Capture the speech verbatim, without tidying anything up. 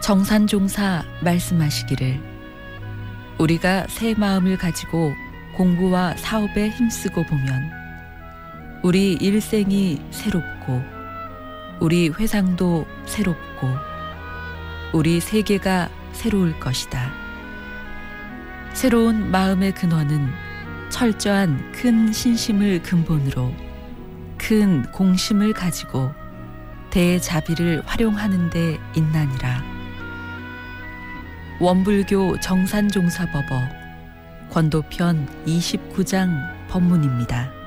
정산종사 말씀하시기를 우리가 새 마음을 가지고 공부와 사업에 힘쓰고 보면 우리 일생이 새롭고 우리 회상도 새롭고 우리 세계가 새로울 것이다. 새로운 마음의 근원은 철저한 큰 신심을 근본으로 큰 공심을 가지고 대자비를 활용하는 데 있나니라. 원불교 정산종사법어 권도편 이십구 장 법문입니다.